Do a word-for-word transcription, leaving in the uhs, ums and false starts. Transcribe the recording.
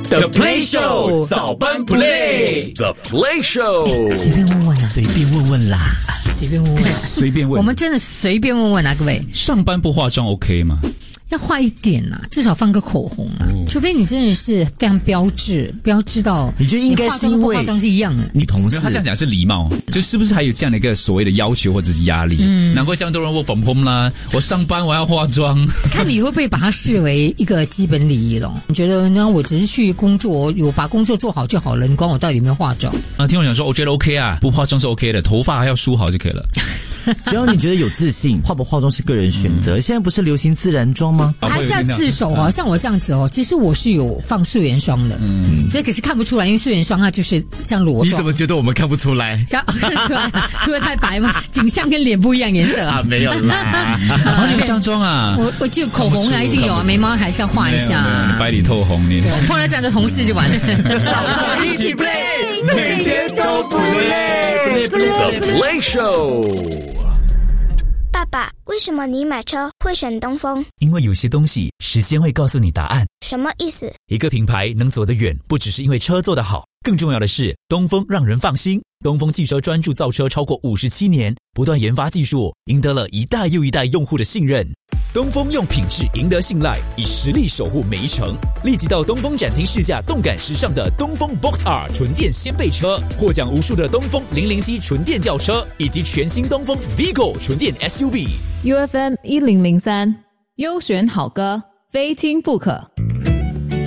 The Play Show 早班 Play The Play Show 随便问问啊， 随便问问啦， 随便问问， 随便问。 我们真的随便问问啊，各位。 上班不化妆 OK 吗？ 要画一点啊，至少放个口红啊，哦、除非你真的是非常标致，标致到你觉得应该是因为化妆是一样的。 女同事他这样讲是礼貌，就是不是还有这样的一个所谓的要求或者是压力？嗯，难怪这样多人work from home啦。我上班我要化妆， 看你会不会把它视为一个基本礼仪咯？你觉得呢？我只是去工作，有把工作做好就好了，你管我到底有没有化妆？ 啊，听我讲说，我觉得 OK 啊，不化妆是 OK 的，头发还要梳好就可以了。 只要你觉得有自信，化不化妆是个人选择。嗯、现在不是流行自然妆吗？ 还是要自首哦。像我这样子哦，其实我是有放素颜霜的，嗯，所以可是看不出来，因为素颜霜它就是这样裸妆。 你怎么觉得我们看不出来？ 看不出来，涂得太白嘛，景象跟脸不一样颜色啊。 没有啦， 哦，你有上妆啊？ 我我就口红啊，一定有啊，眉毛还是要画一下、啊。 你白里透红，你碰到这样的同事就完了。 早上一起 play， 每天都不累。The Play Show。 爸爸，为什么你买车会选东风？ 因为有些东西时间会告诉你答案。 什么意思？ 一个品牌能走得远，不只是因为车做得好，更重要的是东风让人放心。东风汽车专注造车超过五十七年，不断研发技术，赢得了一代又一代用户的信任。东风用品质赢得信赖，以实力守护每一程。立即到东风展厅试驾动感时尚的东风 Box R 纯电掀背车，获奖无数的东风零零 C 纯电轿车，以及全新东风 Vigo 纯电 S U V。 U F M 一零零三，优选好歌，非听不可。